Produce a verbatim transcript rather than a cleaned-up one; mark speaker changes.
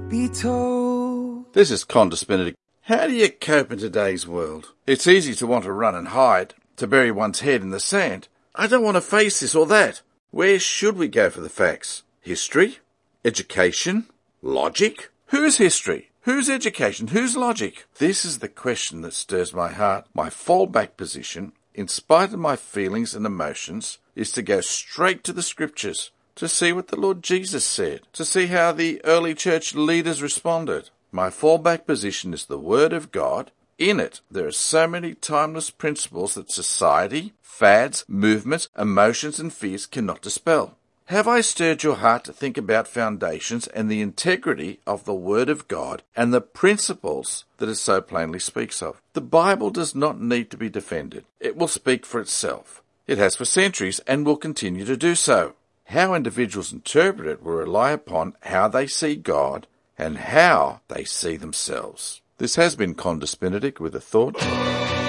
Speaker 1: be told.
Speaker 2: This is Condis Benedict. How do you cope in today's world? It's easy to want to run and hide, to bury one's head in the sand. I don't want to face this or that. Where should we go for the facts? History? Education? Logic? Whose history? Whose education? Whose logic? This is the question that stirs my heart. My fallback position, in spite of my feelings and emotions, is to go straight to the scriptures, to see what the Lord Jesus said, to see how the early church leaders responded. My fallback position is the Word of God. In it, there are so many timeless principles that society, fads, movements, emotions and fears cannot dispel. Have I stirred your heart to think about foundations and the integrity of the Word of God and the principles that it so plainly speaks of? The Bible does not need to be defended. It will speak for itself. It has for centuries and will continue to do so. How individuals interpret it will rely upon how they see God and how they see themselves. This has been Condis Benedict with a thought.